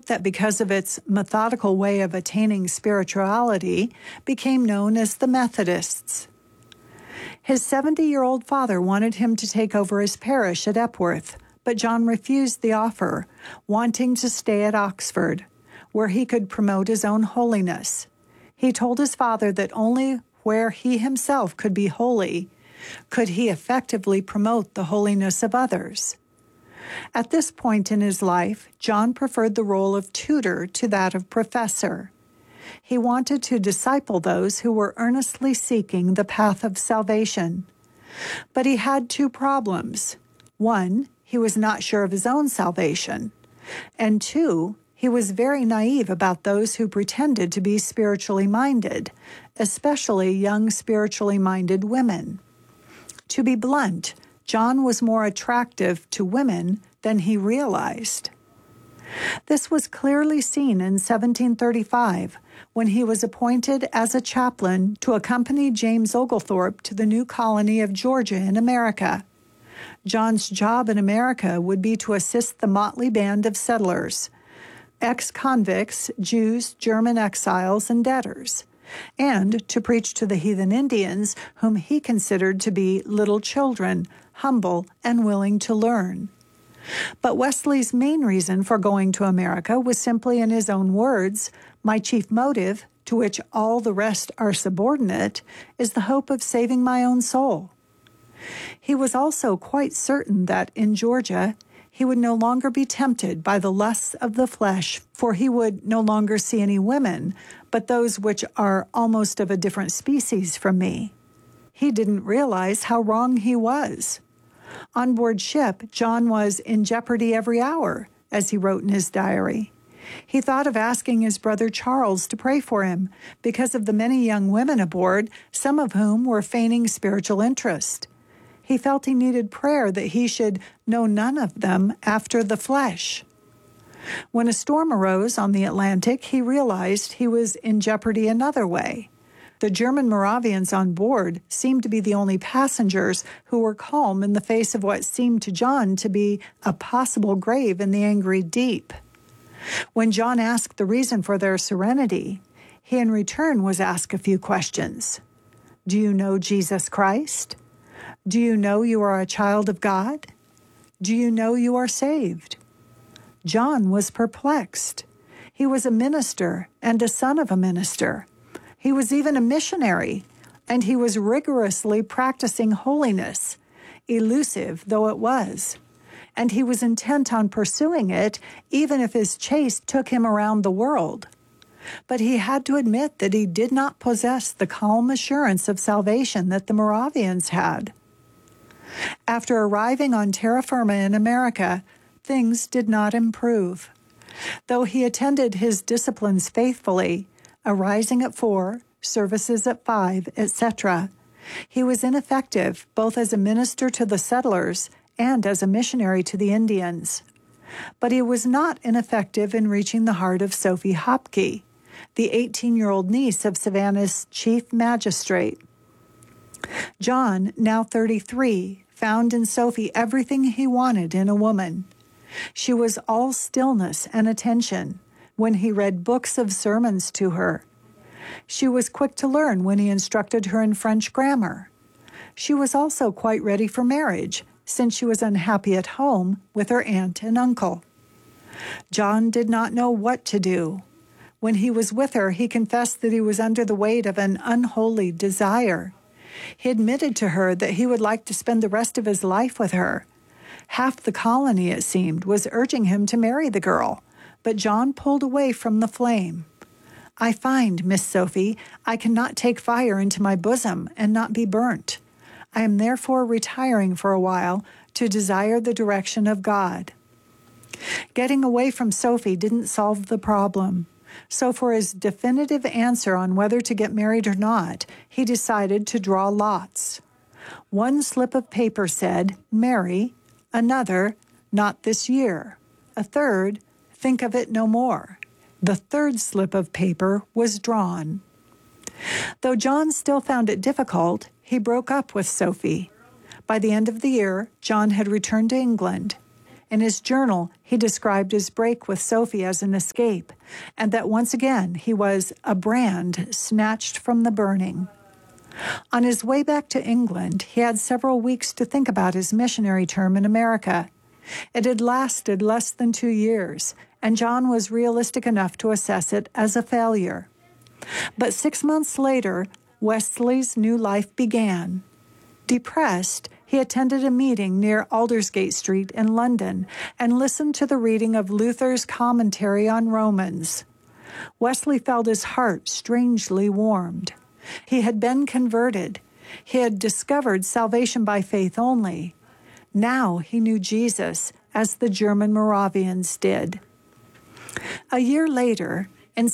group that, because of its methodical way of attaining spirituality, became known as the Methodists. His 70-year-old father wanted him to take over his parish at Epworth, but John refused the offer, wanting to stay at Oxford, where he could promote his own holiness. He told his father that only where he himself could be holy could he effectively promote the holiness of others. At this point in his life, John preferred the role of tutor to that of professor. He wanted to disciple those who were earnestly seeking the path of salvation. But he had two problems. One, he was not sure of his own salvation. And two, he was very naive about those who pretended to be spiritually minded, especially young spiritually minded women. To be blunt, John was more attractive to women than he realized. This was clearly seen in 1735, when he was appointed as a chaplain to accompany James Oglethorpe to the new colony of Georgia in America. John's job in America would be to assist the motley band of settlers, ex-convicts, Jews, German exiles, and debtors, and to preach to the heathen Indians, whom he considered to be little children, humble and willing to learn. But Wesley's main reason for going to America was simply, in his own words, "My chief motive, to which all the rest are subordinate, is the hope of saving my own soul." He was also quite certain that in Georgia he would no longer be tempted by the lusts of the flesh, for he would no longer see any women, but those which are almost of a different species from me. He didn't realize how wrong he was. On board ship, John was in jeopardy every hour, as he wrote in his diary. He thought of asking his brother Charles to pray for him because of the many young women aboard, some of whom were feigning spiritual interest. He felt he needed prayer that he should know none of them after the flesh. When a storm arose on the Atlantic, he realized he was in jeopardy another way. The German Moravians on board seemed to be the only passengers who were calm in the face of what seemed to John to be a possible grave in the angry deep. When John asked the reason for their serenity, he in return was asked a few questions. Do you know Jesus Christ? Do you know you are a child of God? Do you know you are saved? John was perplexed. He was a minister and a son of a minister. He was even a missionary, and he was rigorously practicing holiness, elusive though it was. And he was intent on pursuing it, even if his chase took him around the world. But he had to admit that he did not possess the calm assurance of salvation that the Moravians had. After arriving on terra firma in America, things did not improve. Though he attended his disciplines faithfully, arising at 4, services at 5, etc., he was ineffective both as a minister to the settlers and as a missionary to the Indians. But he was not ineffective in reaching the heart of Sophie Hopke, the 18-year-old niece of Savannah's chief magistrate. John, now 33, found in Sophie everything he wanted in a woman. She was all stillness and attention when he read books of sermons to her. She was quick to learn when he instructed her in French grammar. She was also quite ready for marriage, since she was unhappy at home with her aunt and uncle. John did not know what to do. When he was with her, he confessed that he was under the weight of an unholy desire. He admitted to her that he would like to spend the rest of his life with her. Half the colony, it seemed, was urging him to marry the girl, but John pulled away from the flame. "I find, Miss Sophie, I cannot take fire into my bosom and not be burnt. I am therefore retiring for a while to desire the direction of God." Getting away from Sophie didn't solve the problem. So for his definitive answer on whether to get married or not, he decided to draw lots. One slip of paper said, "Marry," another, "Not this year," a third, "Think of it no more." The third slip of paper was drawn. Though John still found it difficult, he broke up with Sophie. By the end of the year, John had returned to England, In his journal, he described his break with Sophie as an escape, and that once again he was a brand snatched from the burning. On his way back to England, he had several weeks to think about his missionary term in America. It had lasted less than 2 years, and John was realistic enough to assess it as a failure. But 6 months later, Wesley's new life began. Depressed, he attended a meeting near Aldersgate Street in London and listened to the reading of Luther's commentary on Romans. Wesley felt his heart strangely warmed. He had been converted. He had discovered salvation by faith only. Now he knew Jesus as the German Moravians did. A year later, in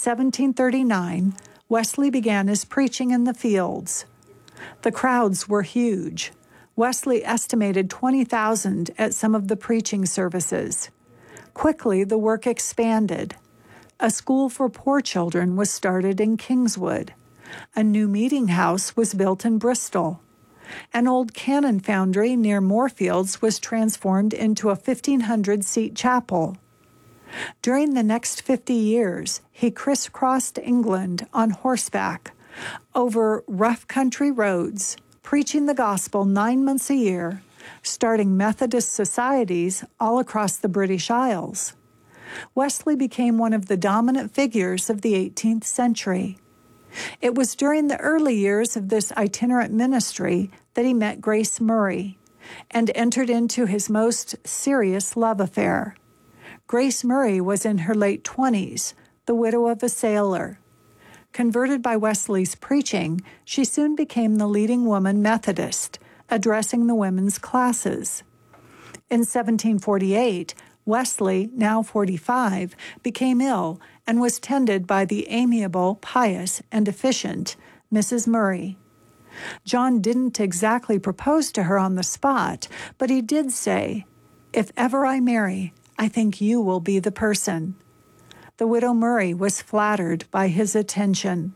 1739, Wesley began his preaching in the fields. The crowds were huge. Wesley estimated 20,000 at some of the preaching services. Quickly, the work expanded. A school for poor children was started in Kingswood. A new meeting house was built in Bristol. An old cannon foundry near Moorfields was transformed into a 1,500-seat chapel. During the next 50 years, he crisscrossed England on horseback, over rough country roads, preaching the gospel 9 months a year, starting Methodist societies all across the British Isles. Wesley became one of the dominant figures of the 18th century. It was during the early years of this itinerant ministry that he met Grace Murray and entered into his most serious love affair. Grace Murray was in her late 20s, the widow of a sailor. Converted by Wesley's preaching, she soon became the leading woman Methodist, addressing the women's classes. In 1748, Wesley, now 45, became ill and was tended by the amiable, pious, and efficient Mrs. Murray. John didn't exactly propose to her on the spot, but he did say, "If ever I marry, I think you will be the person." The widow Murray was flattered by his attention.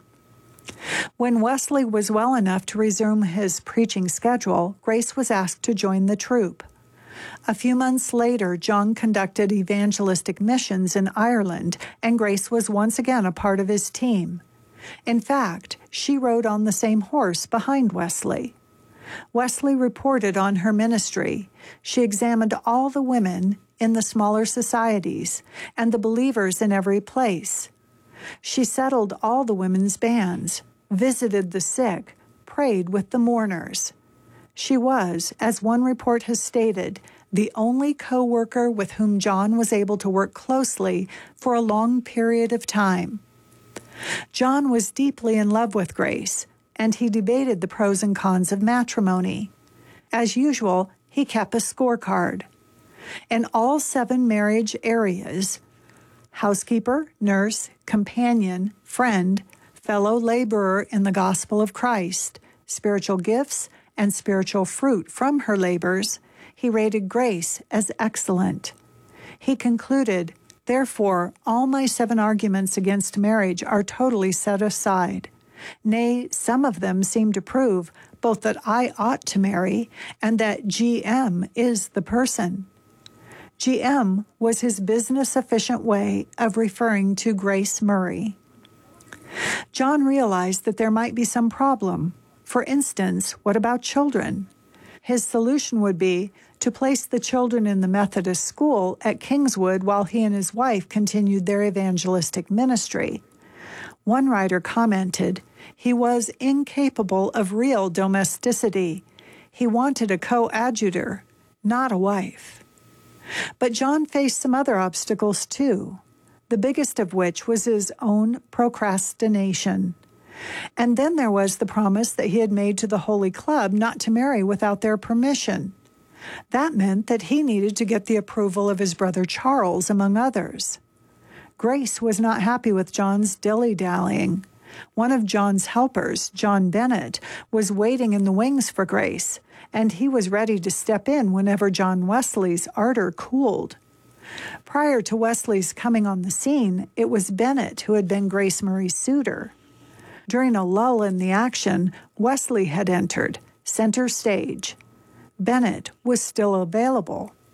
When Wesley was well enough to resume his preaching schedule, Grace was asked to join the troupe. A few months later, John conducted evangelistic missions in Ireland, and Grace was once again a part of his team. In fact, she rode on the same horse behind Wesley. Wesley reported on her ministry. She examined all the women in the smaller societies and the believers in every place. She settled all the women's bands, visited the sick, prayed with the mourners. She was, as one report has stated, the only co-worker with whom John was able to work closely for a long period of time. John was deeply in love with Grace, and he debated the pros and cons of matrimony. As usual, he kept a scorecard. In all 7 marriage areas, housekeeper, nurse, companion, friend, fellow laborer in the gospel of Christ, spiritual gifts, and spiritual fruit from her labors, he rated Grace as excellent. He concluded, "Therefore, all my 7 arguments against marriage are totally set aside. Nay, some of them seem to prove both that I ought to marry and that GM is the person." GM was his business-efficient way of referring to Grace Murray. John realized that there might be some problem. For instance, what about children? His solution would be to place the children in the Methodist school at Kingswood while he and his wife continued their evangelistic ministry. One writer commented, "He was incapable of real domesticity. He wanted a coadjutor, not a wife." But John faced some other obstacles too, the biggest of which was his own procrastination. And then there was the promise that he had made to the Holy Club not to marry without their permission. That meant that he needed to get the approval of his brother Charles, among others. Grace was not happy with John's dilly-dallying. One of John's helpers, John Bennett, was waiting in the wings for Grace, and he was ready to step in whenever John Wesley's ardor cooled. Prior to Wesley's coming on the scene, it was Bennett who had been Grace Murray's suitor. During a lull in the action, Wesley had entered, center stage. Bennett was still available.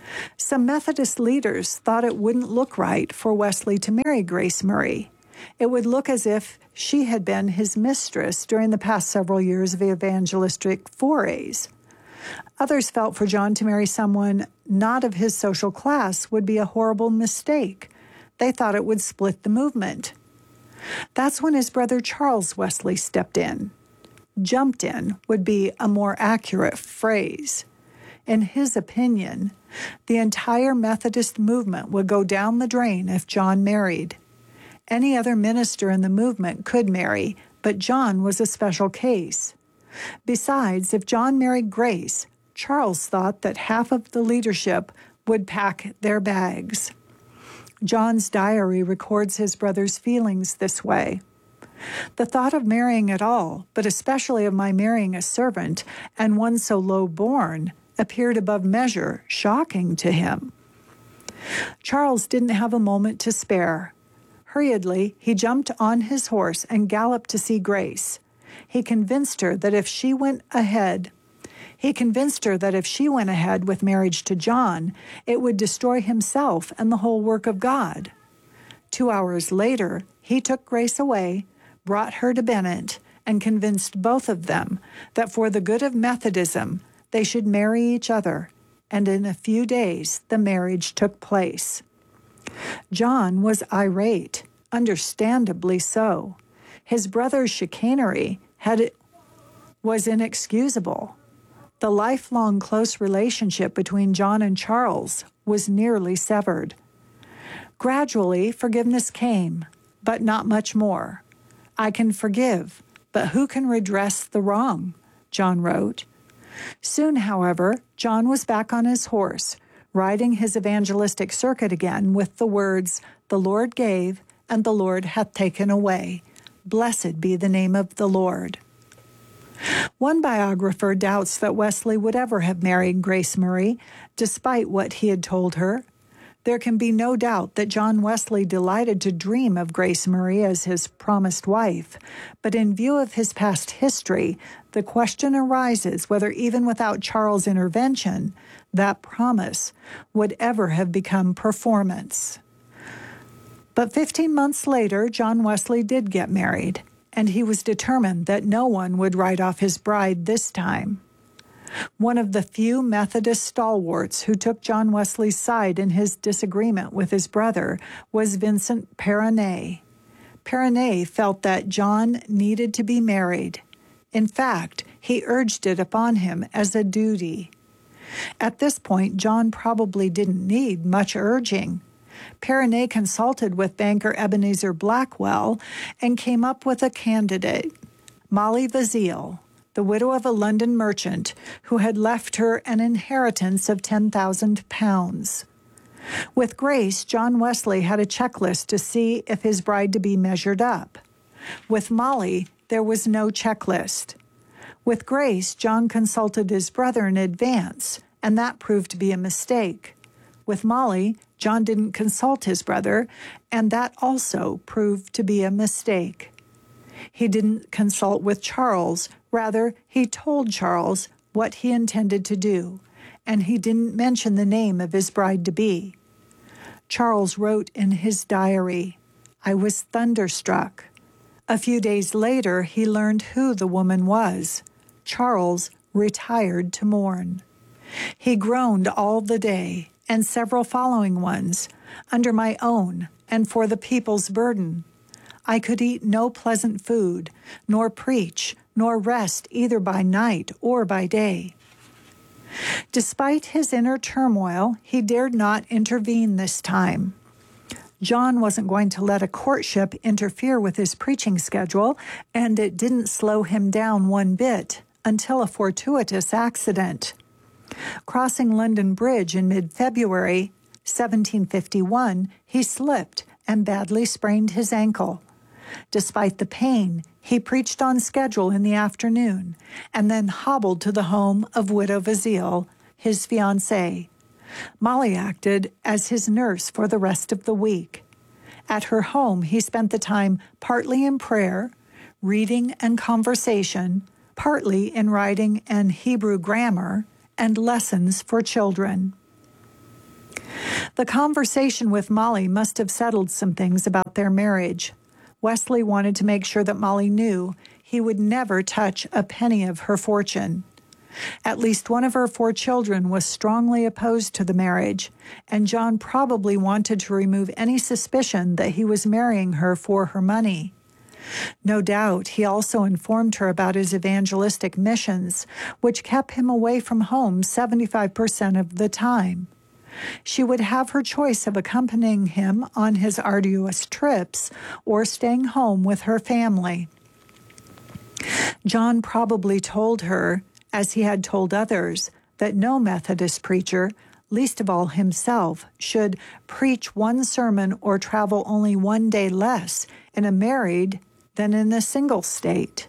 Some Methodist leaders thought it wouldn't look right for Wesley to marry Grace Murray. It would look as if she had been his mistress during the past several years of evangelistic forays. Others felt for John to marry someone not of his social class would be a horrible mistake. They thought it would split the movement. That's when his brother Charles Wesley stepped in. Jumped in would be a more accurate phrase. In his opinion, the entire Methodist movement would go down the drain if John married. Any other minister in the movement could marry, but John was a special case. Besides, if John married Grace, Charles thought that half of the leadership would pack their bags. John's diary records his brother's feelings this way. The thought of marrying at all, but especially of my marrying a servant, and one so low-born, appeared above measure shocking to him. Charles didn't have a moment to spare. Hurriedly, he jumped on his horse and galloped to see Grace. He convinced her that if she went ahead with marriage to John, it would destroy himself and the whole work of God. 2 hours later, he took Grace away, brought her to Bennett, and convinced both of them that for the good of Methodism, they should marry each other, and in a few days the marriage took place. John was irate, understandably so. His brother's chicanery was inexcusable. The lifelong close relationship between John and Charles was nearly severed. Gradually, forgiveness came, but not much more. I can forgive, but who can redress the wrong? John wrote. Soon, however, John was back on his horse, riding his evangelistic circuit again with the words, "The Lord gave, and the Lord hath taken away. Blessed be the name of the Lord." One biographer doubts that Wesley would ever have married Grace Murray, despite what he had told her. There can be no doubt that John Wesley delighted to dream of Grace Murray as his promised wife, but in view of his past history, the question arises whether even without Charles' intervention, that promise would ever have become performance. But 15 months later, John Wesley did get married, and he was determined that no one would write off his bride this time. One of the few Methodist stalwarts who took John Wesley's side in his disagreement with his brother was Vincent Perronnet. Perronnet felt that John needed to be married. In fact, he urged it upon him as a duty. At this point, John probably didn't need much urging. Perronnet consulted with banker Ebenezer Blackwell and came up with a candidate, Molly Vazeille, the widow of a London merchant who had left her an inheritance of £10,000. With Grace, John Wesley had a checklist to see if his bride-to-be measured up. With Molly, there was no checklist. With Grace, John consulted his brother in advance, and that proved to be a mistake. With Molly, John didn't consult his brother, and that also proved to be a mistake. He didn't consult with Charles. Rather, he told Charles what he intended to do, and he didn't mention the name of his bride-to-be. Charles wrote in his diary, "I was thunderstruck." A few days later, he learned who the woman was. Charles retired to mourn. He groaned all the day, and several following ones, under my own and for the people's burden. I could eat no pleasant food, nor preach, nor rest either by night or by day. Despite his inner turmoil, he dared not intervene this time. John wasn't going to let a courtship interfere with his preaching schedule, and it didn't slow him down one bit until a fortuitous accident. Crossing London Bridge in mid-February 1751, he slipped and badly sprained his ankle. Despite the pain, he preached on schedule in the afternoon and then hobbled to the home of Widow Vazeille, his fiancée. Molly acted as his nurse for the rest of the week. At her home, he spent the time partly in prayer, reading and conversation, partly in writing and Hebrew grammar, and lessons for children. The conversation with Molly must have settled some things about their marriage. Wesley wanted to make sure that Molly knew he would never touch a penny of her fortune. At least one of her 4 children was strongly opposed to the marriage, and John probably wanted to remove any suspicion that he was marrying her for her money. No doubt he also informed her about his evangelistic missions, which kept him away from home 75% of the time. She would have her choice of accompanying him on his arduous trips or staying home with her family. John probably told her, as he had told others, that no Methodist preacher, least of all himself, should preach one sermon or travel only 1 day less in a married than in a single state.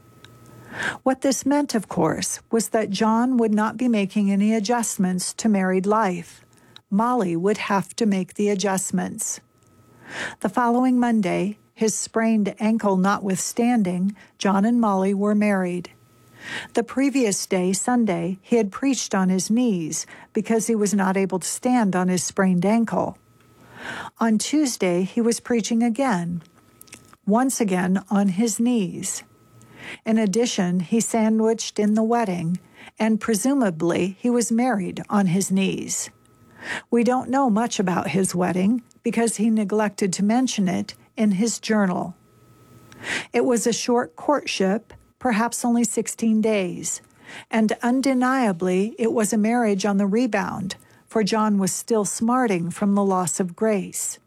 What this meant, of course, was that John would not be making any adjustments to married life. Molly would have to make the adjustments. The following Monday, his sprained ankle notwithstanding, John and Molly were married. The previous day, Sunday, he had preached on his knees because he was not able to stand on his sprained ankle. On Tuesday, he was preaching again, once again on his knees. In addition, he sandwiched in the wedding, and presumably he was married on his knees. We don't know much about his wedding because he neglected to mention it in his journal. It was a short courtship, perhaps only 16 days, and undeniably it was a marriage on the rebound, for John was still smarting from the loss of grace.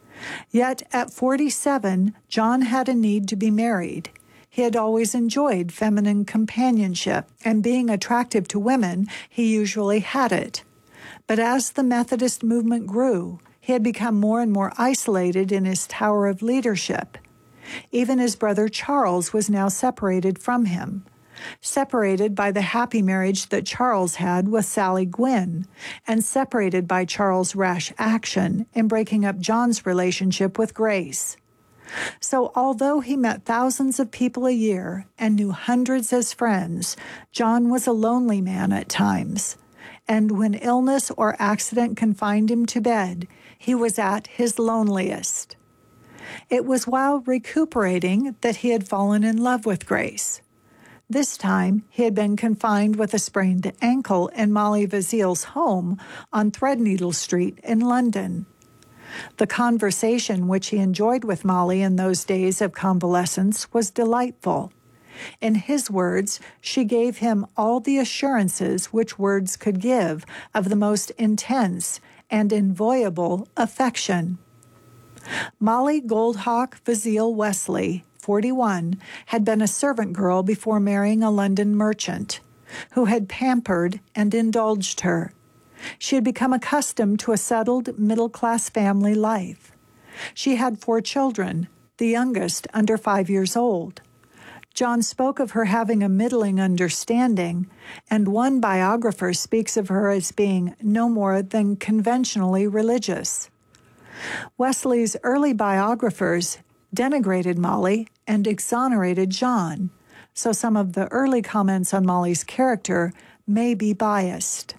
Yet at 47, John had a need to be married. He had always enjoyed feminine companionship, and being attractive to women, he usually had it. But as the Methodist movement grew, he had become more and more isolated in his tower of leadership. Even his brother Charles was now separated from him, separated by the happy marriage that Charles had with Sally Gwynn, and separated by Charles' rash action in breaking up John's relationship with Grace. So although he met thousands of people a year and knew hundreds as friends, John was a lonely man at times. And when illness or accident confined him to bed, he was at his loneliest. It was while recuperating that he had fallen in love with Grace. This time, he had been confined with a sprained ankle in Molly Vazile's home on Threadneedle Street in London. The conversation which he enjoyed with Molly in those days of convalescence was delightful. In his words, she gave him all the assurances which words could give of the most intense and inviolable affection. Molly Goldhawk Vazile Wesley, 41, had been a servant girl before marrying a London merchant, who had pampered and indulged her. She had become accustomed to a settled middle-class family life. She had 4 children, the youngest under 5 years old. John spoke of her having a middling understanding, and one biographer speaks of her as being no more than conventionally religious. Wesley's early biographers denigrated Molly and exonerated John, so some of the early comments on Molly's character may be biased.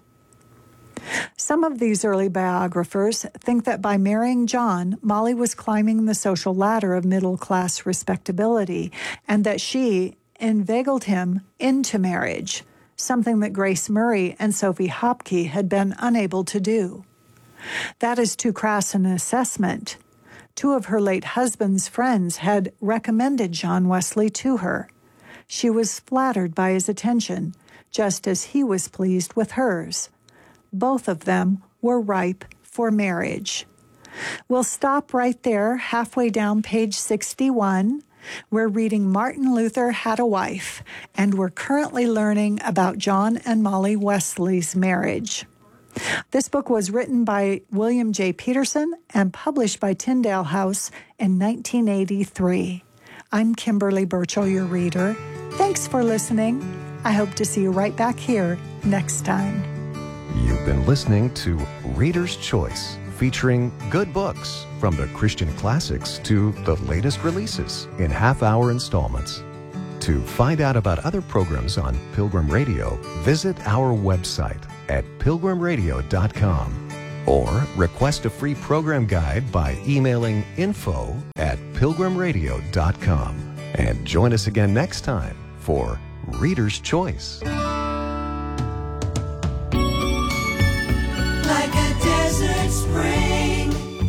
Some of these early biographers think that by marrying John, Molly was climbing the social ladder of middle-class respectability, and that she inveigled him into marriage, something that Grace Murray and Sophie Hopke had been unable to do. That is too crass an assessment. 2 of her late husband's friends had recommended John Wesley to her. She was flattered by his attention, just as he was pleased with hers. Both of them were ripe for marriage. We'll stop right there, halfway down page 61. We're reading Martin Luther Had a Wife, and we're currently learning about John and Molly Wesley's marriage. This book was written by William J. Peterson and published by Tyndale House in 1983. I'm Kimberly Burchell, your reader. Thanks for listening. I hope to see you right back here next time. You've been listening to Reader's Choice, featuring good books from the Christian classics to the latest releases in half-hour installments. To find out about other programs on Pilgrim Radio, visit our website at pilgrimradio.com. Or request a free program guide by emailing info@pilgrimradio.com. And join us again next time for Reader's Choice. Like a desert spring,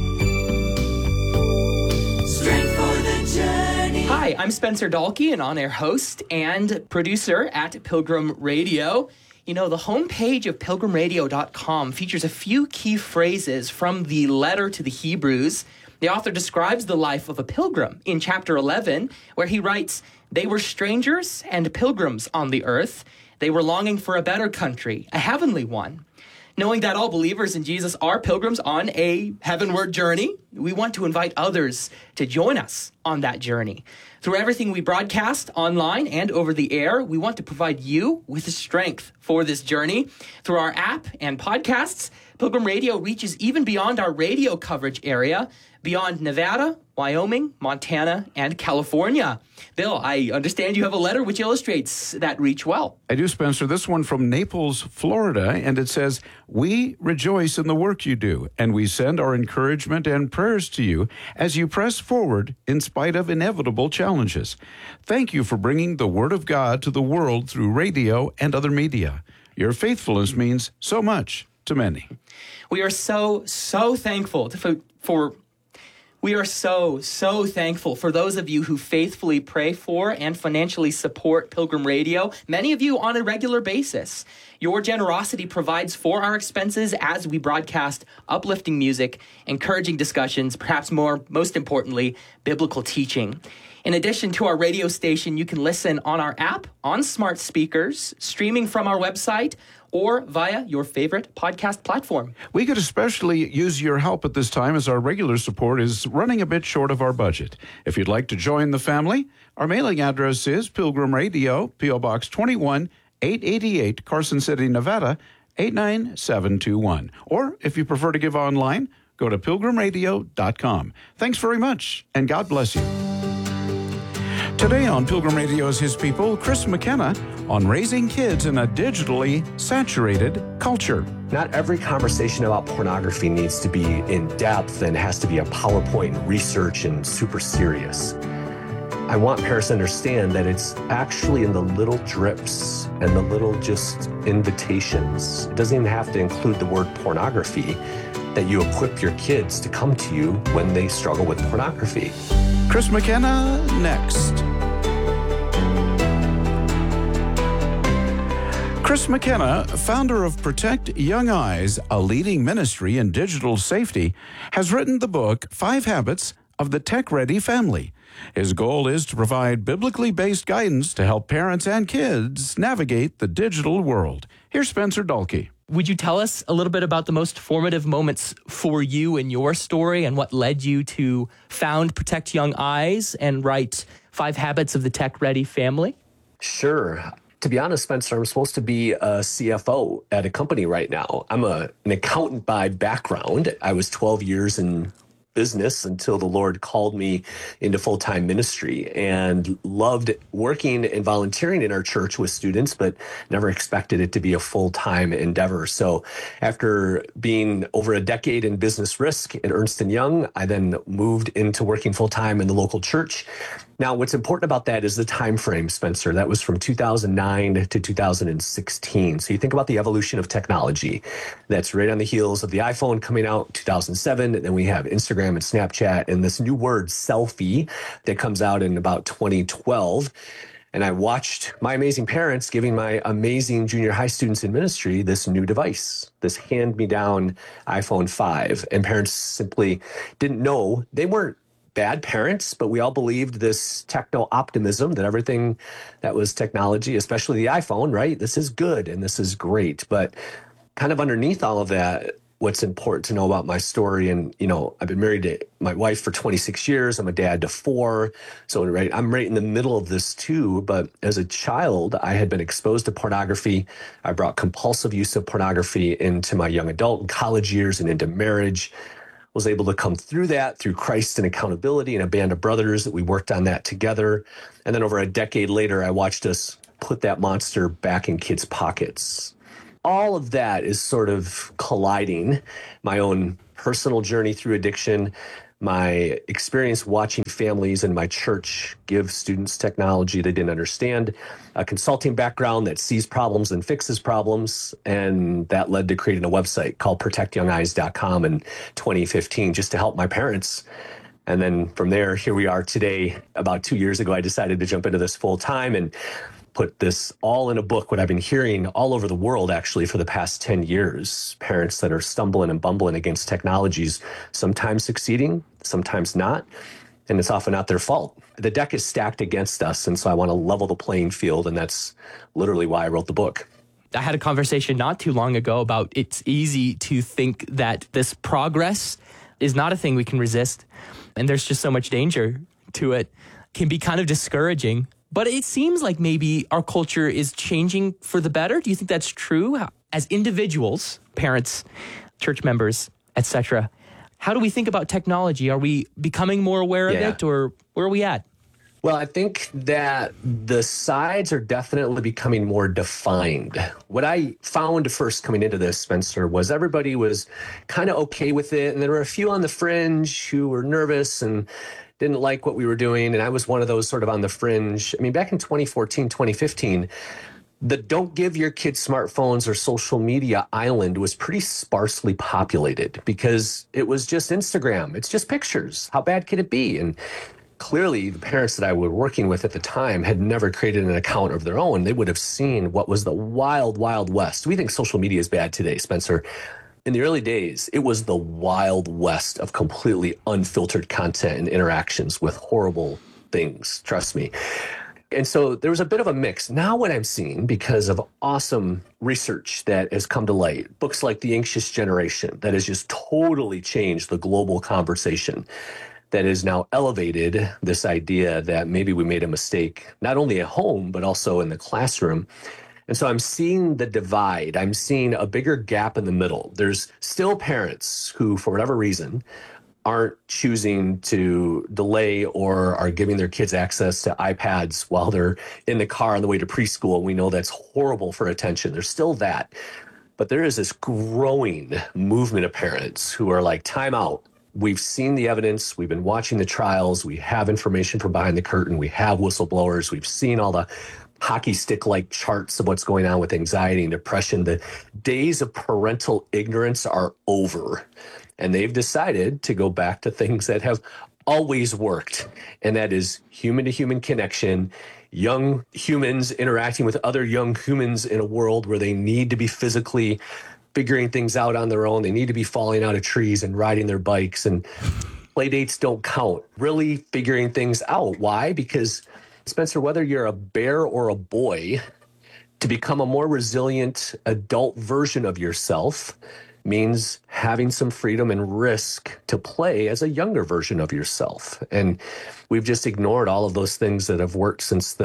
strength for the journey. Hi, I'm Spencer Dalkey, an on-air host and producer at Pilgrim Radio. You know, the homepage of pilgrimradio.com features a few key phrases from the letter to the Hebrews. The author describes the life of a pilgrim in chapter 11, where he writes, "They were strangers and pilgrims on the earth. They were longing for a better country, a heavenly one." Knowing that all believers in Jesus are pilgrims on a heavenward journey, we want to invite others to join us on that journey. Through everything we broadcast online and over the air, we want to provide you with the strength for this journey. Through our app and podcasts, Pilgrim Radio reaches even beyond our radio coverage area, beyond Nevada, Wyoming, Montana, and California. Bill, I understand you have a letter which illustrates that reach well. I do, Spencer. This one from Naples, Florida, and it says, "We rejoice in the work you do, and we send our encouragement and prayers to you as you press forward in spite of inevitable challenges. Thank you for bringing the Word of God to the world through radio and other media. Your faithfulness means so much to many." We are so thankful We are so thankful for those of you who faithfully pray for and financially support Pilgrim Radio, many of you on a regular basis. Your generosity provides for our expenses as we broadcast uplifting music, encouraging discussions, perhaps most importantly, biblical teaching. In addition to our radio station, you can listen on our app, on smart speakers, streaming from our website, or via your favorite podcast platform. We could especially use your help at this time as our regular support is running a bit short of our budget. If you'd like to join the family, our mailing address is Pilgrim Radio, P.O. Box 21, 888, Carson City, Nevada, 89721. Or if you prefer to give online, go to pilgrimradio.com. Thanks very much, and God bless you. Today on Pilgrim Radio is His People, Chris McKenna, on raising kids in a digitally saturated culture. Not every conversation about pornography needs to be in depth and has to be a PowerPoint research and super serious. I want parents to understand that it's actually in the little drips and the little just invitations. It doesn't even have to include the word pornography, that you equip your kids to come to you when they struggle with pornography. Chris McKenna next. Chris McKenna, founder of Protect Young Eyes, a leading ministry in digital safety, has written the book 5 Habits of the Tech-Ready Family. His goal is to provide biblically based guidance to help parents and kids navigate the digital world. Here's Spencer Dalkey. Would you tell us a little bit about the most formative moments for you in your story and what led you to found Protect Young Eyes and write 5 Habits of the Tech-Ready Family? Sure. To be honest, Spencer, I'm supposed to be a CFO at a company right now. I'm an accountant by background. I was 12 years in business until the Lord called me into full-time ministry, and loved working and volunteering in our church with students, but never expected it to be a full-time endeavor. So after being over a decade in business risk at Ernst & Young, I then moved into working full-time in the local church. Now, what's important about that is the time frame, Spencer. That was from 2009 to 2016. So you think about the evolution of technology. That's right on the heels of the iPhone coming out 2007. And then we have Instagram and Snapchat and this new word, selfie, that comes out in about 2012. And I watched my amazing parents giving my amazing junior high students in ministry this new device, this hand-me-down iPhone 5. And parents simply didn't know. They weren't bad parents, but we all believed this techno-optimism that everything that was technology, especially the iPhone, right? This is good and this is great. But kind of underneath all of that, what's important to know about my story, and, you know, I've been married to my wife for 26 years. I'm a dad to 4. So I'm right in the middle of this too. But as a child, I had been exposed to pornography. I brought compulsive use of pornography into my young adult and college years and into marriage. Was able to come through that through Christ and accountability and a band of brothers that we worked on that together. And then over a decade later, I watched us put that monster back in kids' pockets. all of that is sort of colliding. My own personal journey through addiction, my experience watching families in my church give students technology they didn't understand, a consulting background that sees problems and fixes problems. And that led to creating a website called protectyoungeyes.com in 2015 just to help my parents. And then from there, here we are today. About 2 years ago, I decided to jump into this full time and put this all in a book, what I've been hearing all over the world, actually, for the past 10 years. Parents that are stumbling and bumbling against technologies, sometimes succeeding, sometimes not. And it's often not their fault. The deck is stacked against us. And so I want to level the playing field. And that's literally why I wrote the book. I had a conversation not too long ago about it's easy to think that this progress is not a thing we can resist. And there's just so much danger to it. Can be kind of discouraging. But it seems like maybe our culture is changing for the better. Do you think that's true? As individuals, parents, church members, etc., how do we think about technology? Are we becoming more aware of it, or where are we at? Well, I think that the sides are definitely becoming more defined. What I found first coming into this, Spencer, was everybody was kind of okay with it. And there were a few on the fringe who were nervous and didn't like what we were doing. And I was one of those sort of on the fringe. I mean, back in 2014, 2015, the don't give your kids smartphones or social media island was pretty sparsely populated because it was just Instagram. It's just pictures. How bad could it be? And clearly, the parents that I was working with at the time had never created an account of their own. They would have seen what was the wild, wild west. We think social media is bad today, Spencer. In the early days, it was the wild west of completely unfiltered content and interactions with horrible things, trust me. And so there was a bit of a mix. Now what I'm seeing, because of awesome research that has come to light, books like The Anxious Generation, that has just totally changed the global conversation, that has now elevated this idea that maybe we made a mistake, not only at home, but also in the classroom. And so I'm seeing the divide. I'm seeing a bigger gap in the middle. There's still parents who, for whatever reason, aren't choosing to delay or are giving their kids access to iPads while they're in the car on the way to preschool. We know that's horrible for attention. There's still that. But there is this growing movement of parents who are like, time out. We've seen the evidence. We've been watching the trials. We have information from behind the curtain. We have whistleblowers. We've seen all the hockey stick-like charts of what's going on with anxiety and depression. The days of parental ignorance are over. And they've decided to go back to things that have always worked. And that is human-to-human connection, young humans interacting with other young humans in a world where they need to be physically figuring things out on their own. They need to be falling out of trees and riding their bikes, and play dates don't count. Really figuring things out. Why? Because, Spencer, whether you're a bear or a boy, to become a more resilient adult version of yourself means having some freedom and risk to play as a younger version of yourself. And we've just ignored all of those things that have worked since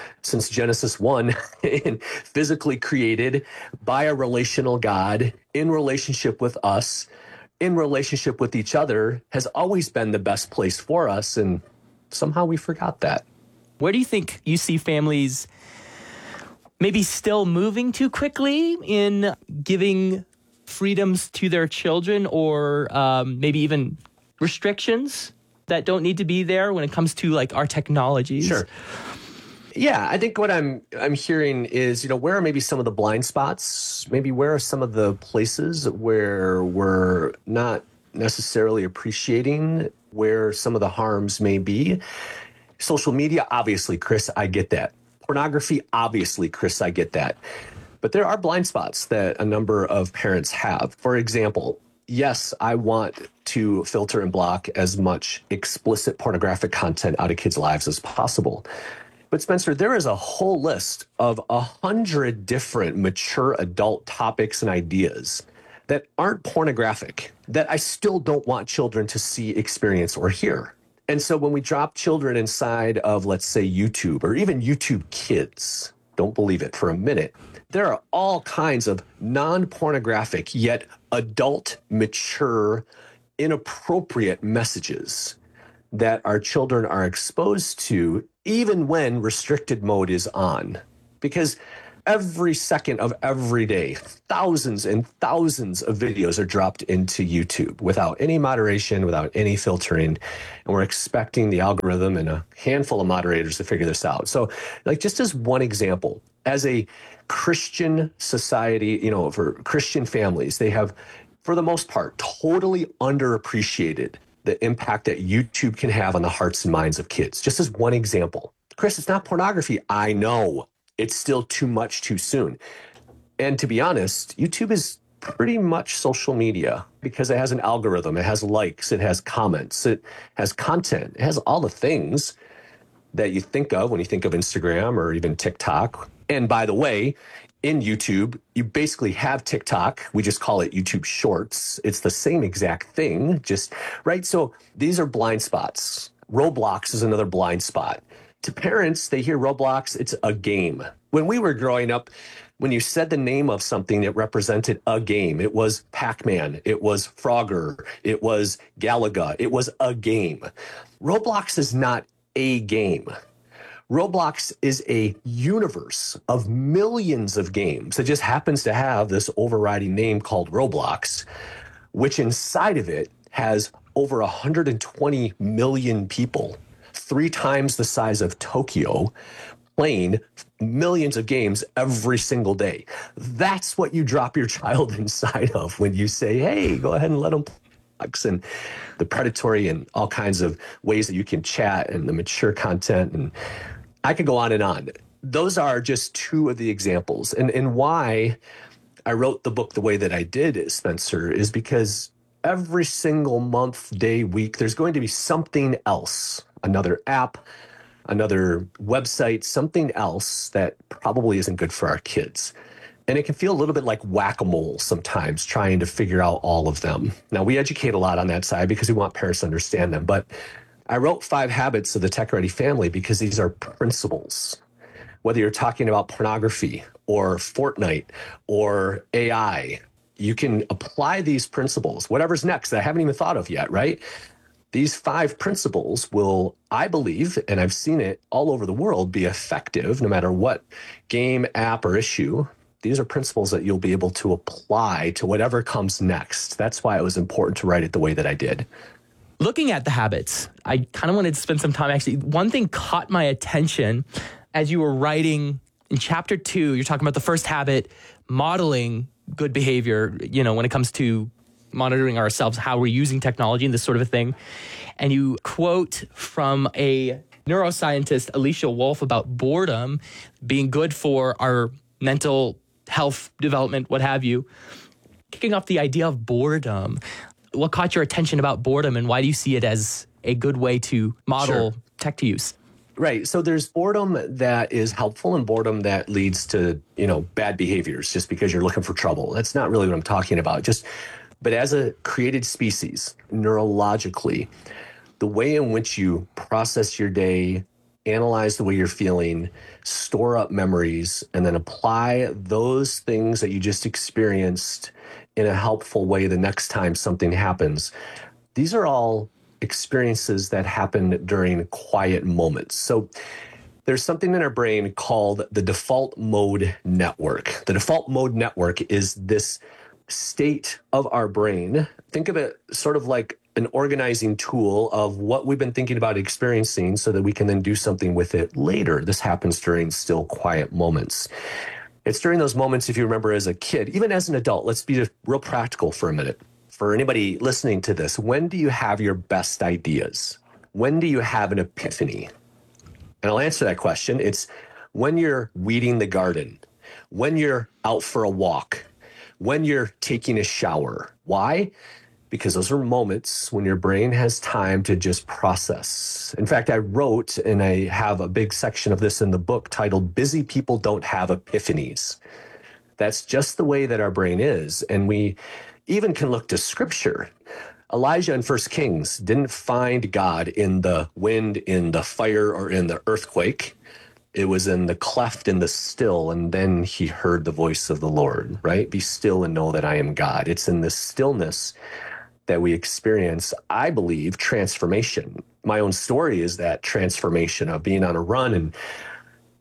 Genesis 1 and physically created by a relational God in relationship with us, in relationship with each other, has always been the best place for us. And somehow we forgot that. Where do you think you see families maybe still moving too quickly in giving freedoms to their children, or maybe even restrictions that don't need to be there when it comes to like our technologies? Sure. Yeah, I think what I'm hearing is, where are maybe some of the blind spots? Maybe where are some of the places where we're not necessarily appreciating where some of the harms may be? Social media, obviously, Chris, I get that. Pornography, obviously, Chris, I get that. But there are blind spots that a number of parents have. For example, yes, I want to filter and block as much explicit pornographic content out of kids' lives as possible. But Spencer, there is a whole list of 100 different mature adult topics and ideas that aren't pornographic, that I still don't want children to see, experience, or hear. And so when we drop children inside of, let's say, YouTube or even YouTube Kids, don't believe it for a minute, there are all kinds of non-pornographic yet adult, mature, inappropriate messages that our children are exposed to, even when restricted mode is on. Because Every second of every day, thousands and thousands of videos are dropped into YouTube without any moderation, without any filtering. And we're expecting the algorithm and a handful of moderators to figure this out. So, like, just as one example, as a Christian society, for Christian families, they have, for the most part, totally underappreciated the impact that YouTube can have on the hearts and minds of kids. Just as one example. Chris, it's not pornography. I know. It's still too much too soon. And to be honest, YouTube is pretty much social media because it has an algorithm, it has likes, it has comments, it has content, it has all the things that you think of when you think of Instagram or even TikTok. And by the way, in YouTube, you basically have TikTok. We just call it YouTube Shorts. It's the same exact thing, right? So these are blind spots. Roblox is another blind spot. To parents, they hear Roblox, it's a game. When we were growing up, when you said the name of something that represented a game, it was Pac-Man, it was Frogger, it was Galaga, it was a game. Roblox is not a game. Roblox is a universe of millions of games that just happens to have this overriding name called Roblox, which inside of it has over 120 million people, 3 times the size of Tokyo, playing millions of games every single day. That's what you drop your child inside of when you say, hey, go ahead and let them play. And the predatory and all kinds of ways that you can chat and the mature content. And I could go on and on. Those are just 2 of the examples. And why I wrote the book the way that I did, Spencer, is because every single month, day, week, there's going to be something else, another app, another website, something else that probably isn't good for our kids. And it can feel a little bit like whack-a-mole sometimes, trying to figure out all of them. Now, we educate a lot on that side because we want parents to understand them. But I wrote 5 Habits of the Tech-Ready Family because these are principles. Whether you're talking about pornography or Fortnite or AI, you can apply these principles, whatever's next that I haven't even thought of yet, right? These 5 principles will, I believe, and I've seen it all over the world, be effective no matter what game, app, or issue. These are principles that you'll be able to apply to whatever comes next. That's why it was important to write it the way that I did. Looking at the habits, I kind of wanted to spend some time. Actually, one thing caught my attention as you were writing in chapter 2. You're talking about the first habit, modeling good behavior, when it comes to monitoring ourselves, how we're using technology and this sort of a thing. And you quote from a neuroscientist, Alicia Wolf, about boredom being good for our mental health development, what have you. Kicking off the idea of boredom, what caught your attention about boredom and why do you see it as a good way to model tech to use? Right. So there's boredom that is helpful and boredom that leads to, bad behaviors just because you're looking for trouble. That's not really what I'm talking about. But as a created species, neurologically, the way in which you process your day, analyze the way you're feeling, store up memories, and then apply those things that you just experienced in a helpful way the next time something happens. These are all experiences that happen during quiet moments. So there's something in our brain called the default mode network. The default mode network is this state of our brain. Think of it sort of like an organizing tool of what we've been thinking about experiencing so that we can then do something with it later. This happens during still quiet moments. It's during those moments, if you remember as a kid, even as an adult, let's be real practical for a minute. For anybody listening to this, when do you have your best ideas? When do you have an epiphany? And I'll answer that question. It's when you're weeding the garden, when you're out for a walk, when you're taking a shower. Why? Because those are moments when your brain has time to just process. In fact, I wrote, and I have a big section of this in the book titled, Busy People Don't Have Epiphanies. That's just the way that our brain is. And we even can look to scripture. Elijah in 1 Kings didn't find God in the wind, in the fire, or in the earthquake. It was in the cleft and the still, and then he heard the voice of the Lord, right? Be still and know that I am God. It's in this stillness that we experience, I believe, transformation. My own story is that transformation of being on a run and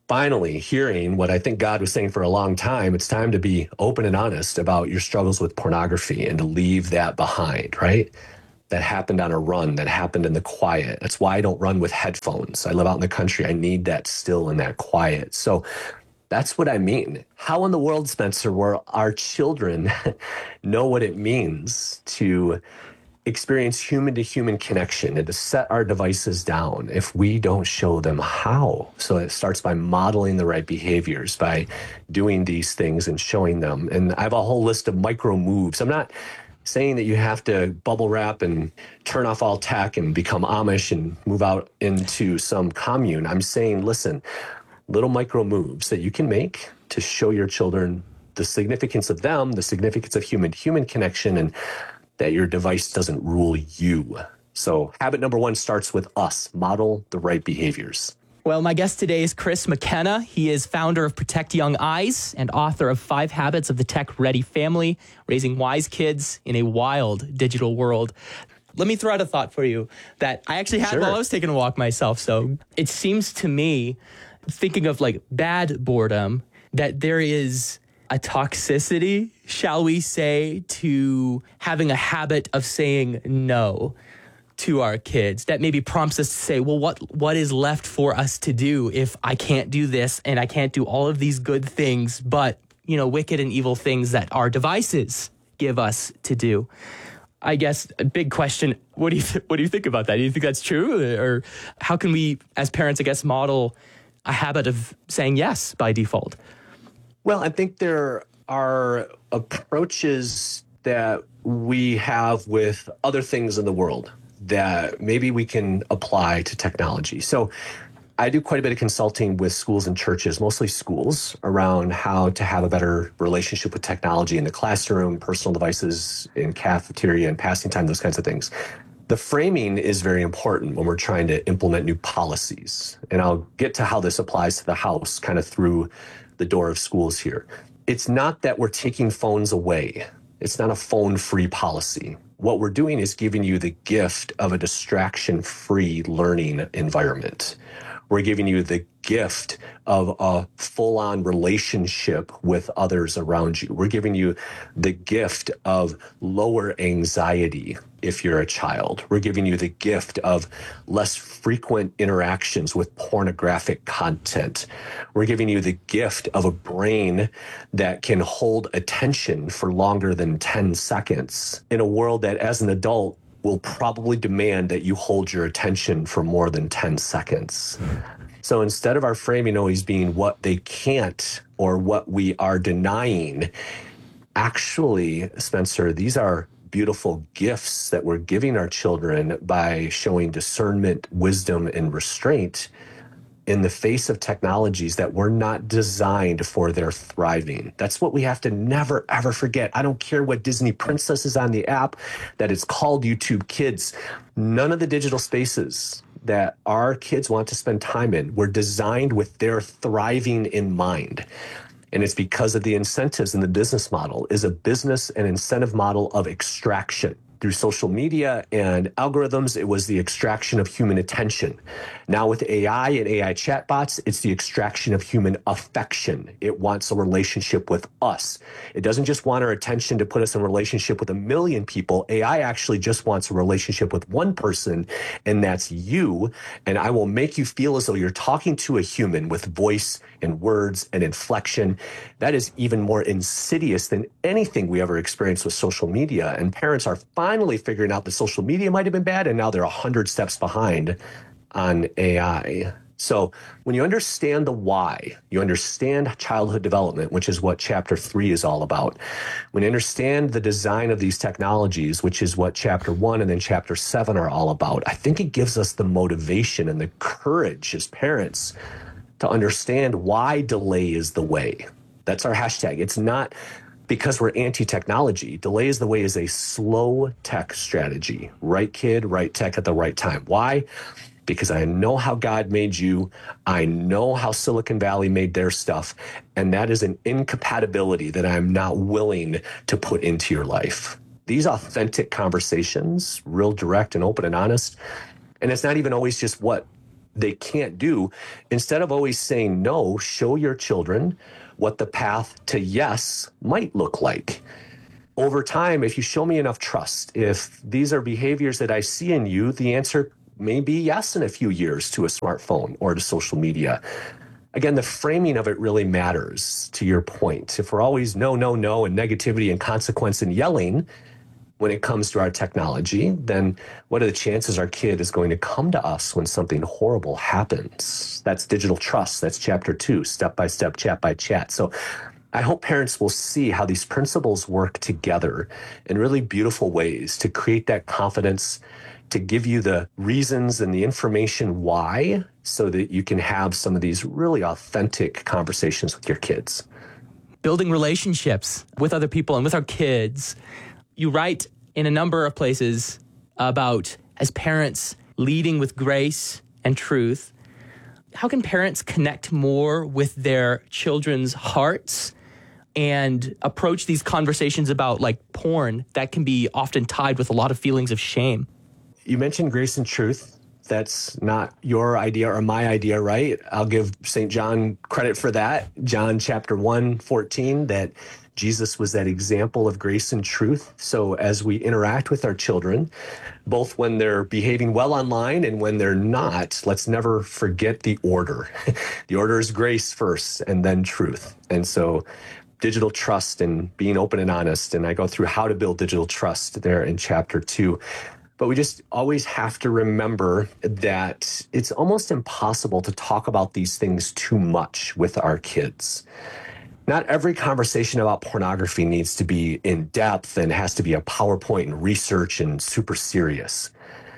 finally hearing what I think God was saying for a long time. It's time to be open and honest about your struggles with pornography and to leave that behind, right? That happened on a run, that happened in the quiet. That's why I don't run with headphones. I live out in the country. I need that still and that quiet. So that's what I mean. How in the world, Spencer, will our children know what it means to experience human-to-human connection and to set our devices down if we don't show them how? So it starts by modeling the right behaviors, by doing these things and showing them. And I have a whole list of micro moves. I'm not saying that you have to bubble wrap and turn off all tech and become Amish and move out into some commune. I'm saying, listen, little micro moves that you can make to show your children the significance of them, the significance of human-to-human connection, and that your device doesn't rule you. So habit number 1 starts with us. Model the right behaviors. Well, my guest today is Chris McKenna. He is founder of Protect Young Eyes and author of 5 Habits of the Tech-Ready Family, Raising Wise Kids in a Wild Digital World. Let me throw out a thought for you that I actually had while I was taking a walk myself. So it seems to me, thinking of like bad boredom, that there is a toxicity, shall we say, to having a habit of saying no to our kids that maybe prompts us to say, well, what is left for us to do if I can't do this and I can't do all of these good things, but, you know, wicked and evil things that our devices give us to do? I guess a big question, what do you think about that? Do you think that's true? Or how can we, as parents, I guess, model a habit of saying yes by default? Well, I think there are approaches that we have with other things in the world that maybe we can apply to technology. So I do quite a bit of consulting with schools and churches, mostly schools, around how to have a better relationship with technology in the classroom, personal devices in cafeteria and passing time, those kinds of things. The framing is very important when we're trying to implement new policies. And I'll get to how this applies to the house kind of through the door of schools here. It's not that we're taking phones away. It's not a phone-free policy. What we're doing is giving you the gift of a distraction-free learning environment. We're giving you the gift of a full-on relationship with others around you. We're giving you the gift of lower anxiety if you're a child. We're giving you the gift of less frequent interactions with pornographic content. We're giving you the gift of a brain that can hold attention for longer than 10 seconds in a world that, as an adult, will probably demand that you hold your attention for more than 10 seconds. So instead of our framing always being what they can't or what we are denying, actually, Spencer, these are beautiful gifts that we're giving our children by showing discernment, wisdom, and restraint in the face of technologies that were not designed for their thriving. That's what we have to never, ever forget. I don't care what Disney Princess is on the app, that it's called YouTube Kids. None of the digital spaces that our kids want to spend time in were designed with their thriving in mind. And it's because of the incentives in the business model is a business and incentive model of extraction. Through social media and algorithms, it was the extraction of human attention. Now with AI and AI chatbots, it's the extraction of human affection. It wants a relationship with us. It doesn't just want our attention to put us in a relationship with a million people. AI actually just wants a relationship with one person, and that's you. And I will make you feel as though you're talking to a human with voice and words and inflection. That is even more insidious than anything we ever experienced with social media. And parents are finally figuring out that social media might have been bad, and now they're 100 steps behind on AI. So when you understand the why, you understand childhood development, which is what Chapter 3 is all about. When you understand the design of these technologies, which is what Chapter 1 and then Chapter 7 are all about, I think it gives us the motivation and the courage as parents to understand why delay is the way. That's our hashtag. It's not because we're anti-technology. Delay is the way is a slow tech strategy. Right kid, right tech at the right time. Why? Because I know how God made you. I know how Silicon Valley made their stuff. And that is an incompatibility that I'm not willing to put into your life. These authentic conversations, real direct and open and honest. And it's not even always just what they can't do. Instead of always saying no, show your children what the path to yes might look like. Over time, if you show me enough trust, if these are behaviors that I see in you, the answer may be yes in a few years to a smartphone or to social media. Again, the framing of it really matters, to your point. If we're always no, no, no, and negativity and consequence and yelling when it comes to our technology, then what are the chances our kid is going to come to us when something horrible happens? That's digital trust. That's chapter 2, step by step, chat by chat. So I hope parents will see how these principles work together in really beautiful ways to create that confidence, to give you the reasons and the information why, so that you can have some of these really authentic conversations with your kids. Building relationships with other people and with our kids. You write in a number of places about, as parents, leading with grace and truth. How can parents connect more with their children's hearts and approach these conversations about like porn that can be often tied with a lot of feelings of shame? You mentioned grace and truth. That's not your idea or my idea, right? I'll give St. John credit for that. John chapter 1:14, that Jesus was that example of grace and truth. So as we interact with our children, both when they're behaving well online and when they're not, let's never forget the order. The order is grace first and then truth. And so digital trust and being open and honest. And I go through how to build digital trust there in chapter 2. But we just always have to remember that it's almost impossible to talk about these things too much with our kids. Not every conversation about pornography needs to be in depth and has to be a PowerPoint and research and super serious.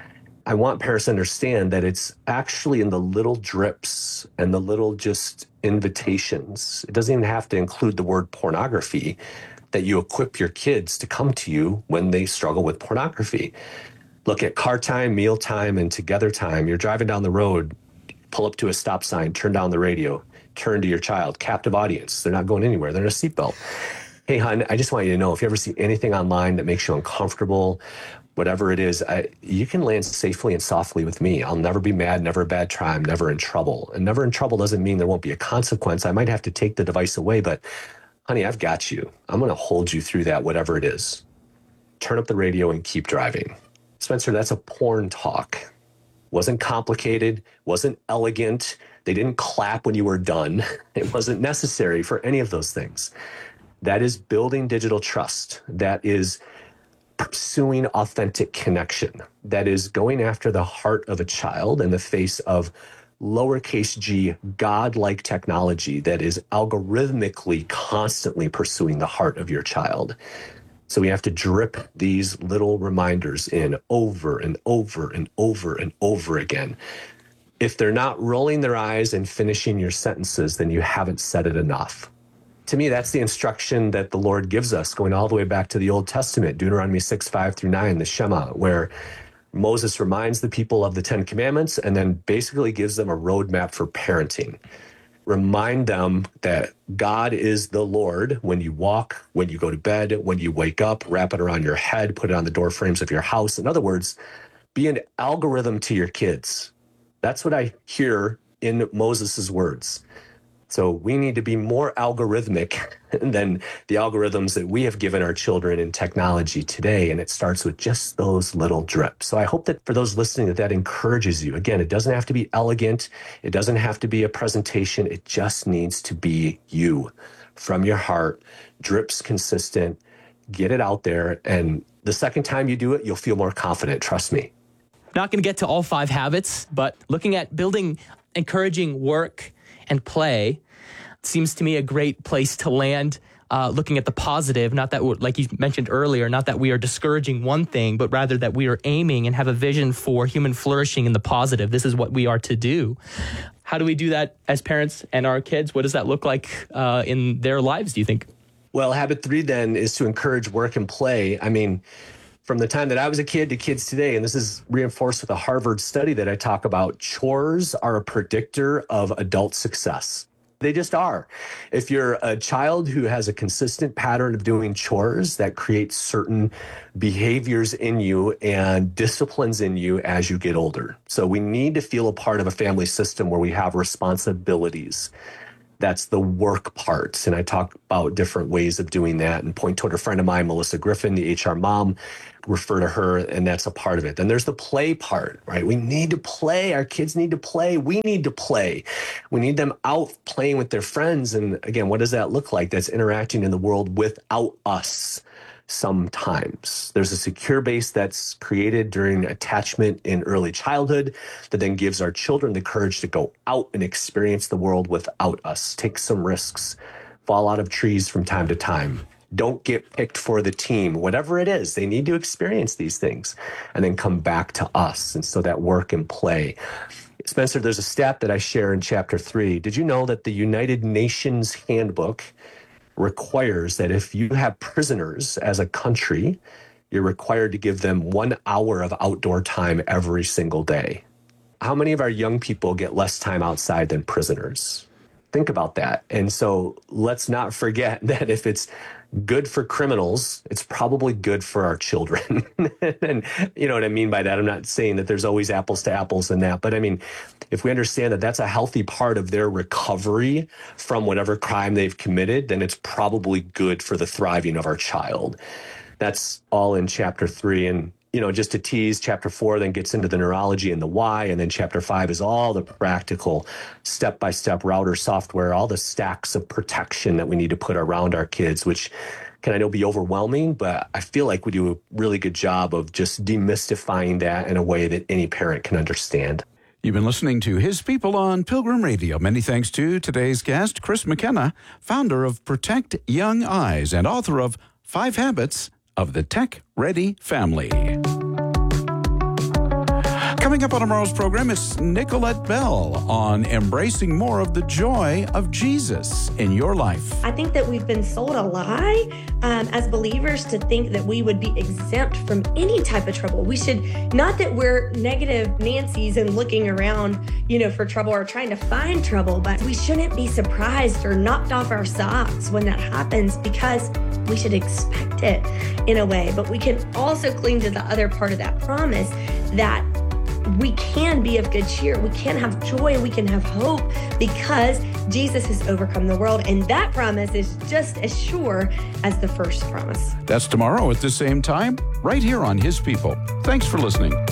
I want parents to understand that it's actually in the little drips and the little just invitations. It doesn't even have to include the word pornography, that you equip your kids to come to you when they struggle with pornography. Look at car time, meal time, and together time. You're driving down the road, pull up to a stop sign, turn down the radio, turn to your child, captive audience. They're not going anywhere. They're in a seatbelt. Hey, hon, I just want you to know, if you ever see anything online that makes you uncomfortable, whatever it is, you can land safely and softly with me. I'll never be mad, never a bad time, never in trouble. And never in trouble doesn't mean there won't be a consequence. I might have to take the device away, but honey, I've got you. I'm going to hold you through that, whatever it is. Turn up the radio and keep driving. Spencer, that's a porn talk. Wasn't complicated, wasn't elegant. They didn't clap when you were done. It wasn't necessary for any of those things. That is building digital trust. That is pursuing authentic connection. That is going after the heart of a child in the face of lowercase g, God-like technology that is algorithmically constantly pursuing the heart of your child. So we have to drip these little reminders in over and over and over and over again. If they're not rolling their eyes and finishing your sentences, then you haven't said it enough. To me, that's the instruction that the Lord gives us, going all the way back to the Old Testament, Deuteronomy 6:5-9, the Shema, where Moses reminds the people of the 10 Commandments and then basically gives them a roadmap for parenting. Remind them that God is the Lord when you walk, when you go to bed, when you wake up, wrap it around your head, put it on the door frames of your house. In other words, be an algorithm to your kids. That's what I hear in Moses's words. So we need to be more algorithmic than the algorithms that we have given our children in technology today. And it starts with just those little drips. So I hope that for those listening, that encourages you. Again, it doesn't have to be elegant. It doesn't have to be a presentation. It just needs to be you from your heart, drips consistent, get it out there. And the second time you do it, you'll feel more confident. Trust me. Not going to get to all 5 habits, but looking at building encouraging work and play seems to me a great place to land, looking at the positive, not that, like you mentioned earlier, not that we are discouraging one thing, but rather that we are aiming and have a vision for human flourishing in the positive. This is what we are to do. How do we do that as parents and our kids? What does that look like in their lives, do you think? Well, habit 3 then is to encourage work and play. I mean, from the time that I was a kid to kids today, and this is reinforced with a Harvard study that I talk about, chores are a predictor of adult success. They just are. If you're a child who has a consistent pattern of doing chores, that creates certain behaviors in you and disciplines in you as you get older. So we need to feel a part of a family system where we have responsibilities. That's the work part. And I talk about different ways of doing that and point toward a friend of mine, Melissa Griffin, the HR mom, refer to her, and that's a part of it. Then there's the play part, right? We need to play. Our kids need to play. We need to play. We need them out playing with their friends. And again, what does that look like? That's interacting in the world without us. Sometimes there's a secure base that's created during attachment in early childhood that then gives our children the courage to go out and experience the world without us, take some risks, fall out of trees from time to time. Don't get picked for the team, whatever it is. They need to experience these things and then come back to us. And so that work and play. Spencer, there's a stat that I share in chapter 3. Did you know that the United Nations Handbook requires that if you have prisoners as a country, you're required to give them 1 hour of outdoor time every single day? How many of our young people get less time outside than prisoners? Think about that. And so let's not forget that if it's good for criminals, it's probably good for our children. And you know what I mean by that? I'm not saying that there's always apples to apples in that, but I mean, if we understand that that's a healthy part of their recovery from whatever crime they've committed, then it's probably good for the thriving of our child. That's all in chapter 3. And you know, just to tease, chapter 4 then gets into the neurology and the why, and then chapter 5 is all the practical step-by-step router software, all the stacks of protection that we need to put around our kids, which can I know be overwhelming, but I feel like we do a really good job of just demystifying that in a way that any parent can understand. You've been listening to His People on Pilgrim Radio. Many thanks to today's guest, Chris McKenna, founder of Protect Young Eyes and author of 5 Habits of the Tech-Ready Family. Coming up on tomorrow's program, it's Nicolette Bell on embracing more of the joy of Jesus in your life. I think that we've been sold a lie as believers to think that we would be exempt from any type of trouble. We should, not that we're negative Nancy's and looking around, for trouble or trying to find trouble, but we shouldn't be surprised or knocked off our socks when that happens, because we should expect it in a way. But we can also cling to the other part of that promise that we can be of good cheer. We can have joy. We can have hope because Jesus has overcome the world. And that promise is just as sure as the first promise. That's tomorrow at the same time, right here on His People. Thanks for listening.